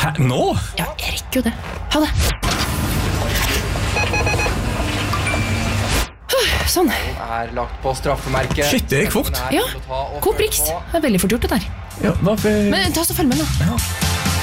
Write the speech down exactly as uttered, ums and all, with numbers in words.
Hæ, nå? Ja, jeg rekker jo det. Ha det. Sånn. Er lagt på straffemerket. Shit, det gikk fort. Ja, god priks. Det er veldig fort gjort det der. Ja, hva for... Men ta så følg med nå. Ja.